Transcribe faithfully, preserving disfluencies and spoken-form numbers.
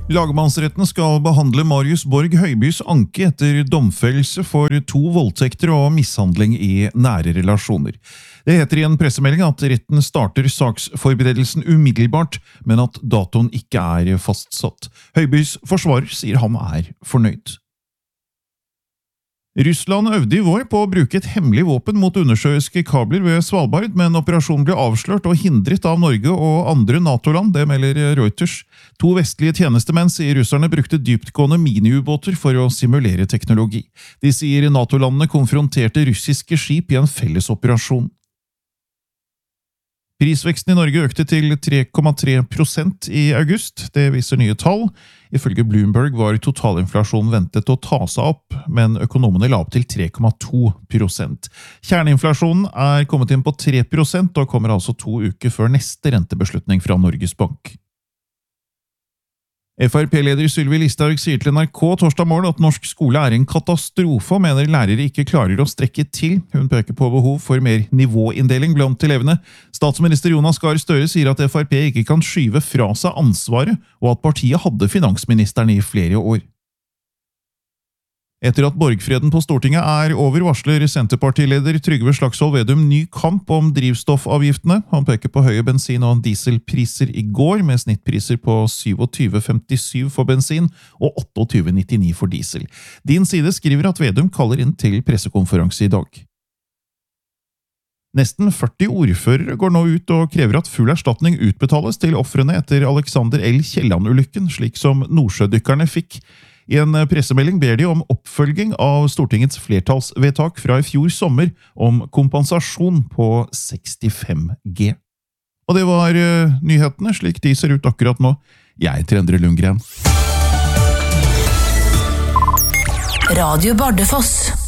Lagmannsretten skal behandle Marius Borg Høibys anke etter domfellelse for to voldtekter og mishandling i nære relasjoner. Det heter i en pressemelding at retten starter saksforberedelsen umiddelbart, men at datoen ikke er fastsatt. Høibys forsvarer sier han er fornøyd. Russland øvde i vår på å bruke et hemmelig våpen mot undersjøiske kabler ved Svalbard, men operasjonen ble avslørt og hindret av Norge og andre NATO-land, det melder Reuters. To vestlige tjenestemenn sier russerne brukte dyptgående miniubåter for å simulere teknologi. De sier NATO-landene konfronterte russiske skip i en felles operasjon. Prisveksten i Norge økte til tre komma tre prosent i august, det viser nye tall. Ifølge Bloomberg var totalinflasjonen ventet å ta seg opp, men økonomene la opp til tre komma to prosent. Kjerneinflasjonen er kommet inn på tre prosent og kommer altså to uker før neste rentebeslutning fra Norges Bank. F R P-leder Sylvi Listhaug sier til N R K torsdag morgen at norsk skole er en katastrofe og mener lærere ikke klarer å strekke til. Hun peker på behov for mer nivåinndeling blant elevene. Statsminister Jonas Gahr Støre sier at F R P ikke kan skyve fra seg ansvaret, og at partiet hadde finansministeren i flere år. Etter at borgfreden på Stortinget er over, varsler Senterpartileder Trygve Slagsvold Vedum ny kamp om drivstoffavgiftene. Han peker på høye bensin- og dieselpriser i går, med snittpriser på tjuesju femtisju for bensin og tjueåtte nittini for diesel. Din Side skriver at Vedum kaller inn til pressekonferanse i dag. Nesten førti ordførere går nå ut og krever at full erstatning utbetales til ofrene etter Alexander L. Kielland-ulykken, slik som nordsjødykkerne fikk. I en pressemelding ber de om oppfølging av Stortingets flertallsvedtak fra i fjor sommer om kompensasjon på sekstifem G. Og det var uh, nyhetene, slik de ser ut akkurat nå. Jeg heter Endre Lundgren. Radio Bardufoss.